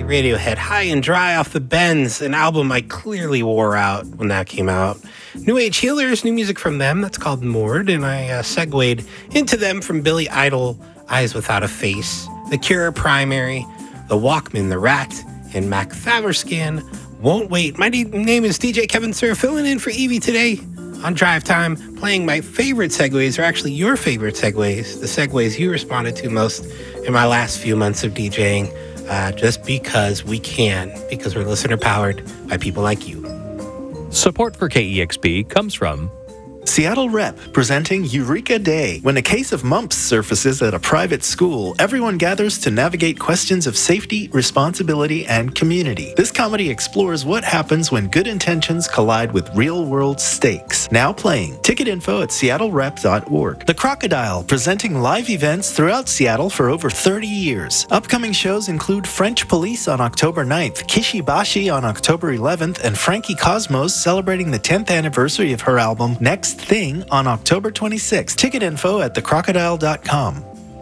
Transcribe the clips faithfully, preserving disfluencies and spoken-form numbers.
Radiohead, High and Dry off the Bends, an album I clearly wore out when that came out. New Age Healers, new music from them, that's called Moored, and I uh, segued into them from Billy Idol, Eyes Without a Face, The Cure, Primary, The Walkmen, The Rat, and Mac Faverscan, Won't Wait. My name is D J Kevin Sir, filling in for Evie today on Drive Time, playing my favorite segues, or actually your favorite segues, the segues you responded to most in my last few months of DJing, uh, just because we can, because we're listener-powered by people like you. Support for K E X P comes from Seattle Rep, presenting Eureka Day. When a case of mumps surfaces at a private school, everyone gathers to navigate questions of safety, responsibility, and community. This comedy explores what happens when good intentions collide with real-world stakes. Now playing. Ticket info at seattle rep dot org. The Crocodile, presenting live events throughout Seattle for over thirty years. Upcoming shows include French Police on October ninth, Kishibashi on October eleventh, and Frankie Cosmos celebrating the tenth anniversary of her album Next Thing on October twenty-sixth. Ticket info at the crocodile dot com.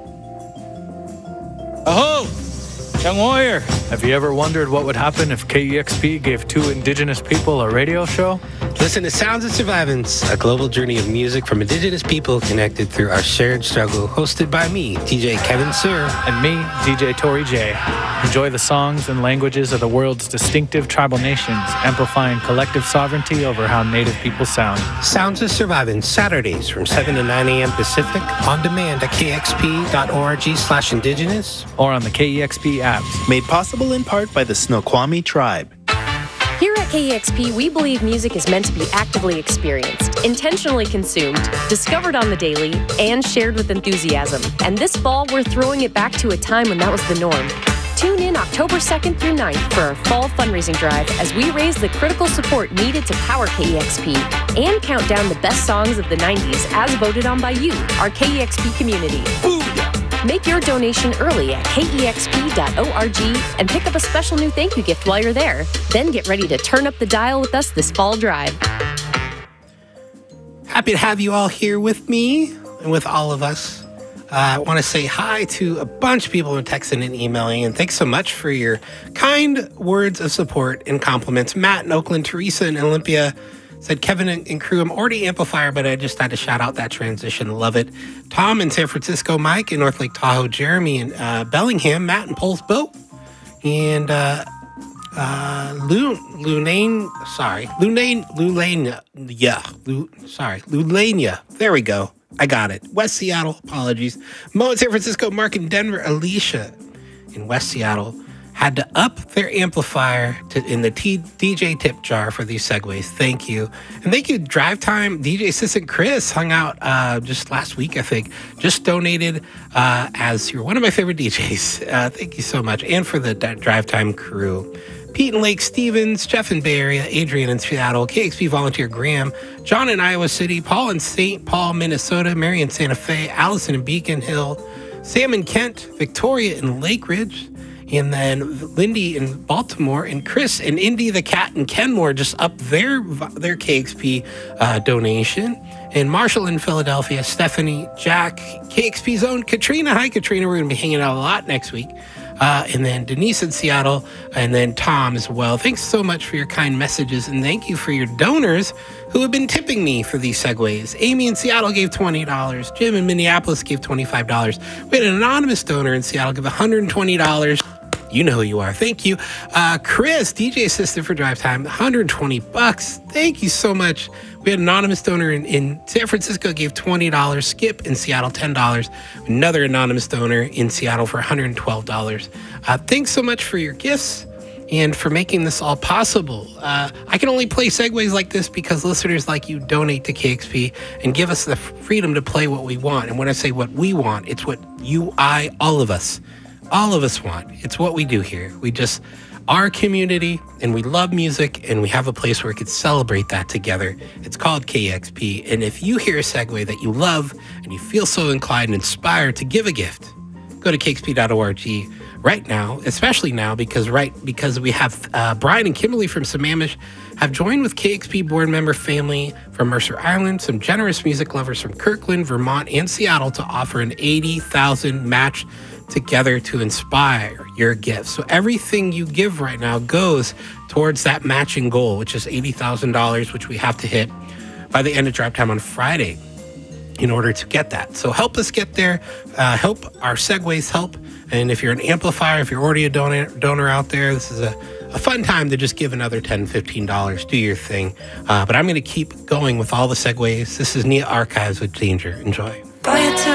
Aho! Young warrior, have you ever wondered what would happen if K E X P gave two indigenous people a radio show? Listen to Sounds of Survivance, a global journey of music from indigenous people connected through our shared struggle, hosted by me, D J Kevin Sir. And me, D J Tori J. Enjoy the songs and languages of the world's distinctive tribal nations, amplifying collective sovereignty over how Native people sound. Sounds of Survivance, Saturdays from seven to nine a.m. Pacific, on demand at k x p dot org slash indigenous. Or on the K E X P apps. Made possible in part by the Snoqualmie tribe. Here at K E X P, we believe music is meant to be actively experienced, intentionally consumed, discovered on the daily, and shared with enthusiasm. And this fall, we're throwing it back to a time when that was the norm. Tune in October second through ninth for our fall fundraising drive as we raise the critical support needed to power K E X P and count down the best songs of the nineties as voted on by you, our K E X P community. Booyah! Make your donation early at k e x p dot org and pick up a special new thank you gift while you're there. Then get ready to turn up the dial with us this fall drive. Happy to have you all here with me and with all of us. Uh, I want to say hi to a bunch of people who are texting and emailing, and thanks so much for your kind words of support and compliments. Matt in Oakland, Teresa in Olympia said, Kevin and crew, I'm already amplifier, but I just had to shout out that transition. Love it. Tom in San Francisco, Mike in North Lake Tahoe, Jeremy in uh, Bellingham, Matt in Polsbo, and uh, uh, Lu, Lunane, sorry, Lunane, Lulania, yeah, Lu, sorry, Lulania. There we go. I got it. West Seattle, apologies. Mo in San Francisco, Mark in Denver, Alicia in West Seattle had to up their amplifier to, in the T, D J tip jar for these segues. Thank you. And thank you, Drive Time. D J Assistant Chris hung out uh, just last week, I think. Just donated uh, as you're one of my favorite D Js. Uh, thank you so much. And for the D- Drive Time crew. Pete in Lake Stevens, Jeff in Bay Area, Adrian in Seattle, K X P volunteer Graham, John in Iowa City, Paul in Saint Paul, Minnesota, Mary in Santa Fe, Allison in Beacon Hill, Sam in Kent, Victoria in Lake Ridge, and then Lindy in Baltimore, and Chris and Indy the Cat in Kenmore just up their their K X P uh, donation. And Marshall in Philadelphia, Stephanie, Jack, K X P's own Katrina. Hi, Katrina. We're going to be hanging out a lot next week. Uh, and then Denise in Seattle, and then Tom as well. Thanks so much for your kind messages, and thank you for your donors who have been tipping me for these segues. Amy in Seattle gave twenty dollars. Jim in Minneapolis gave twenty-five dollars. We had an anonymous donor in Seattle give one hundred twenty dollars. You know who you are. Thank you. Uh, Chris, D J assistant for Drive Time, one hundred twenty bucks. Thank you so much. We had an anonymous donor in, in San Francisco gave twenty dollars. Skip in Seattle, ten dollars. Another anonymous donor in Seattle for one hundred twelve dollars. Uh, thanks so much for your gifts and for making this all possible. Uh, I can only play segues like this because listeners like you donate to K X P and give us the freedom to play what we want. And when I say what we want, it's what you, I, all of us, all of us want. It's what we do here. We just, our community, and we love music, and we have a place where we could celebrate that together. It's called K X P. And if you hear a segue that you love and you feel so inclined and inspired to give a gift, go to k x p dot org right now, especially now because right because we have uh, Brian and Kimberly from Sammamish have joined with K X P board member family from Mercer Island, some generous music lovers from Kirkland, Vermont, and Seattle to offer an eighty thousand match together to inspire your gift. So everything you give right now goes towards that matching goal, which is eighty thousand dollars, which we have to hit by the end of Drive Time on Friday in order to get that. So help us get there. Uh, help our Segways help. And if you're an amplifier, if you're already a donor, donor out there, this is a, a fun time to just give another ten dollars, fifteen dollars. Do your thing. Uh, but I'm going to keep going with all the Segways. This is Nia Archives with Danger. Enjoy. Boy,